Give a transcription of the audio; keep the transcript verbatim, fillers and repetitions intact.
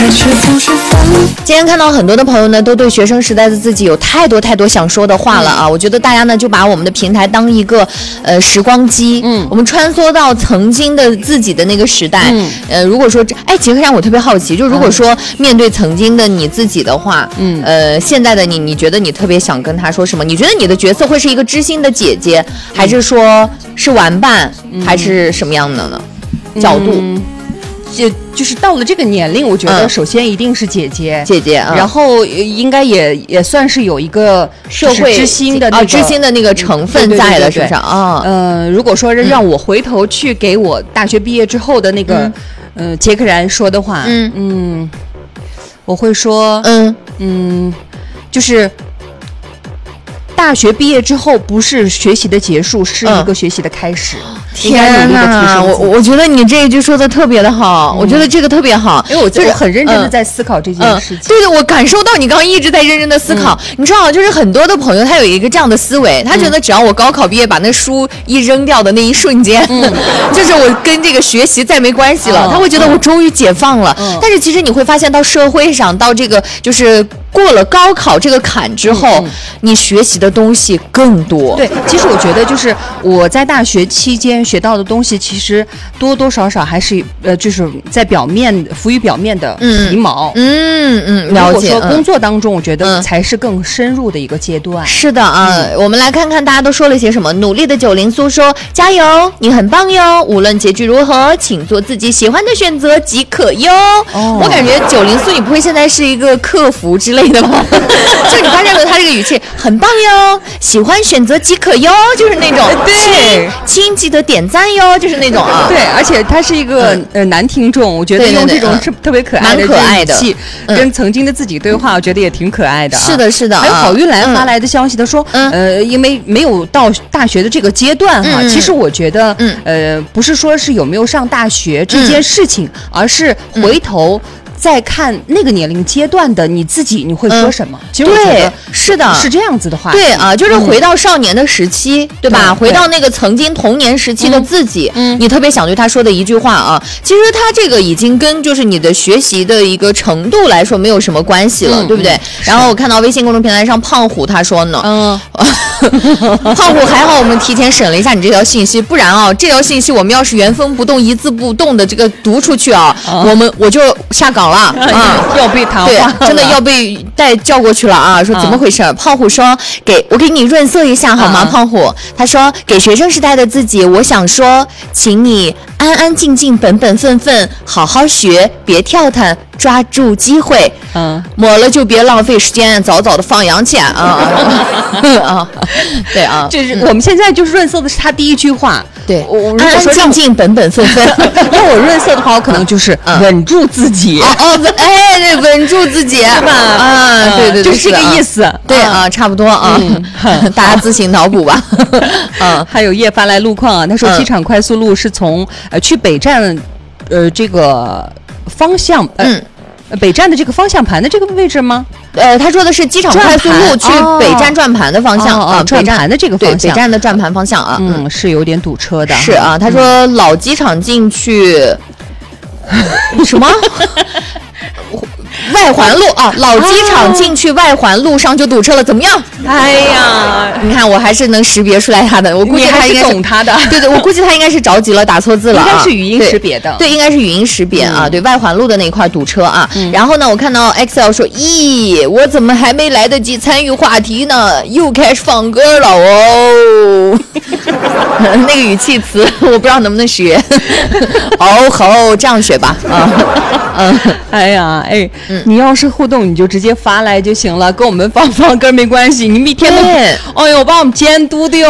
今天看到很多的朋友呢，都对学生时代的自己有太多太多想说的话了啊！嗯、我觉得大家呢就把我们的平台当一个呃时光机，嗯，我们穿梭到曾经的自己的那个时代。嗯、呃，如果说哎，杰克让我特别好奇，就如果说面对曾经的你自己的话，嗯，呃，现在的你，你觉得你特别想跟他说什么？你觉得你的角色会是一个知心的姐姐，还是说是玩伴，嗯、还是什么样的呢？角度？嗯就就是到了这个年龄，我觉得首先一定是姐姐， 姐姐、嗯， 然后应该也也算是有一个社会知心的那个、 啊、知心的那个成分在了，是不是啊？ 呃，如果说让我回头去给我大学毕业之后的那个，嗯、呃，杰克然说的话，嗯嗯，我会说，嗯嗯，就是大学毕业之后不是学习的结束，是一个学习的开始。嗯天哪，我我觉得你这一句说的特别的好，嗯、我觉得这个特别好， 因为我就是很认真的在思考这件事情。嗯嗯、 对对，我感受到你刚刚一直在认真的思考。嗯、你知道，就是很多的朋友他有一个这样的思维，他觉得只要我高考毕业把那书一扔掉的那一瞬间，嗯、就是我跟这个学习再没关系了，嗯、他会觉得我终于解放了。嗯、但是其实你会发现，到社会上，到这个就是过了高考这个坎之后，嗯、你学习的东西更多。 对，其实我觉得就是我在大学期间学到的东西，其实多多少少还是呃，就是在表面浮于表面的皮毛。 嗯嗯，了解。 如果说工作当中，我觉得才是更深入的一个阶段。 嗯、是的啊，嗯、我们来看看大家都说了些什么。努力的九零苏说：“加油，你很棒哟！无论结局如何，请做自己喜欢的选择即可哟。哦”我感觉九零苏，你不会现在是一个客服之类的吧？就你发现了他这个语气，很棒哟，喜欢选择即可哟，就是那种对， 亲记得点赞哟，就是那种啊。 对，而且他是一个、嗯、呃男听众，我觉得用这种是特别可爱的蛮可爱的语气，跟曾经的自己对话，我觉得也挺可爱的、啊。 是的，是的。 还有郝玉兰发来的消息，他说，嗯、呃，因为没有到大学的这个阶段哈，嗯、其实我觉得，嗯、呃，不是说是有没有上大学这件事情，嗯、而是回头。再看那个年龄阶段的你自己，你会说什么？嗯、其实我觉得是的， 是这样子的话。 对啊，就是回到少年的时期，嗯、对吧？对回到那个曾经童年时期的自己，嗯、你特别想对他说的一句话啊，其实他这个已经跟就是你的学习的一个程度来说没有什么关系了，嗯、对不对？嗯、然后我看到微信公众平台上胖虎他说呢，嗯，胖虎还好我们提前审了一下你这条信息，不然啊，这条信息我们要是原封不动、一字不动的这个读出去啊，嗯、我们我就下岗了。啊， 要被谈话， 对，真的要被带叫过去了啊！说怎么回事？啊、胖虎说：“给我给你润色一下好吗？”啊、胖虎他说：“给学生时代的自己，我想说，请你安安静静、本本分分，好好学，别跳弹，抓住机会。嗯，抹了就别浪费时间，早早的放羊去啊！啊，对啊， 就是我们现在就是润色的是他第一句话。” 对，安安静静，本本分分。 要我润色的话，我可能就是稳住自己。 哦哦，哎，对，稳住自己， 是吧？ 啊，对对对， 就是这个意思。 对啊，差不多啊，大家自行脑补吧。 嗯，还有叶发来路况啊，他说机场快速路是从呃去北站，呃这个方向，嗯。北站的这个方向盘的这个位置吗？ 呃，他说的是机场快速路去北站转盘的方向啊， 转盘的这个方向， 对，北站的转盘方向啊， 嗯，是有点堵车的。 是啊，他说老机场进去什么？外环路啊，老机场进去外环路上就堵车了，怎么样？ 哎呀， 你看我还是能识别出来他的，我估计他应该是懂他的。 对对，我估计他应该是着急了，打错字了、啊， 应该是语音识别的。 对，对应该是语音识别啊。嗯、对外环路的那一块堵车啊。嗯、然后呢，我看到 Excel 说，咦，我怎么还没来得及参与话题呢？又开始放歌了哦。那个语气词我不知道能不能学。哦吼，这样学吧啊。 嗯，哎呀，哎，嗯、你要是互动，你就直接发来就行了，跟我们放放歌没关系。你们一天都，哎呦，把我们监督的哟。